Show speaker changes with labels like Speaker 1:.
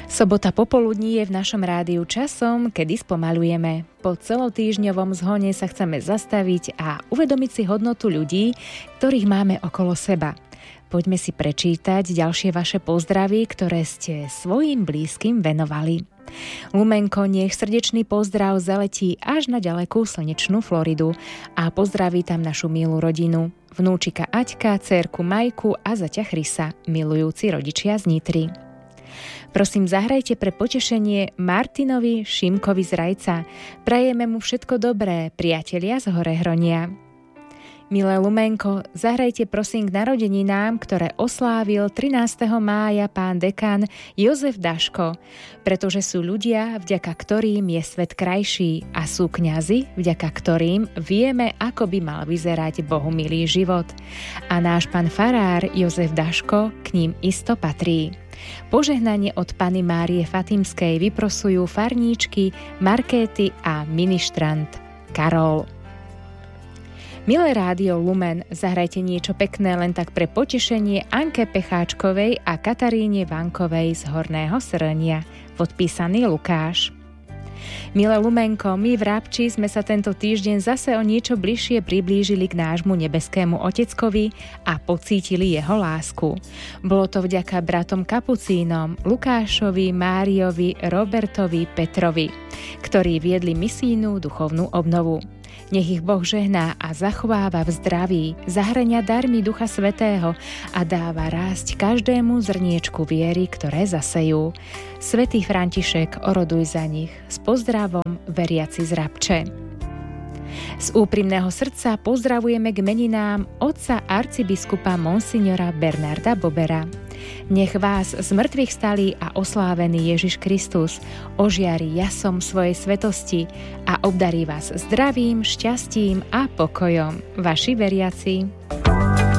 Speaker 1: Sobota popoludní je v našom rádiu časom, kedy spomalujeme. Po celotýždňovom zhone sa chceme zastaviť a uvedomiť si hodnotu ľudí, ktorých máme okolo seba. Poďme si prečítať ďalšie vaše pozdravy, ktoré ste svojim blízkym venovali. Lumenko, nech srdečný pozdrav zaletí až na ďalekú slnečnú Floridu a pozdraví tam našu milú rodinu. Vnúčika Aťka, dcérku Majku a zaťa Chrisa, milujúci rodičia z Nitry. Prosím, zahrajte pre potešenie Martinovi Šimkovi z Rajca. Prajeme mu všetko dobré, priatelia z Horehronia. Milé Lumenko, zahrajte prosím k narodeninám, ktoré oslávil 13. mája pán dekan Jozef Daško, pretože sú ľudia, vďaka ktorým je svet krajší, a sú kňazi, vďaka ktorým vieme, ako by mal vyzerať bohumilý život. A náš pán farár Jozef Daško k ním isto patrí. Požehnanie od Panny Márie Fatimskej vyprosujú farníčky Markéty a ministrant Karol. Milé rádio Lumen, zahrajte niečo pekné len tak pre potešenie Anke Pecháčkovej a Kataríne Vankovej z Horného Srnia. Podpísaný Lukáš. Milé Lumenko, my v Rábči sme sa tento týždeň zase o niečo bližšie priblížili k nášmu nebeskému Oteckovi a pocítili jeho lásku. Bolo to vďaka bratom Kapucínom, Lukášovi, Máriovi, Robertovi, Petrovi, ktorí viedli misijnú duchovnú obnovu. Nech ich Boh žehná a zachováva v zdraví, zahrania darmi Ducha Svätého a dáva rásť každému zrniečku viery, ktoré zasejú. Svätý František, oroduj za nich. S pozdravom, veriaci z Rabče. Z úprimného srdca pozdravujeme k meninám otca arcibiskupa monsignora Bernarda Bobera. Nech vás z mŕtvych stalý a oslávený Ježiš Kristus ožiari jasom svojej svetosti a obdarí vás zdravím, šťastím a pokojom. Vaši veriaci.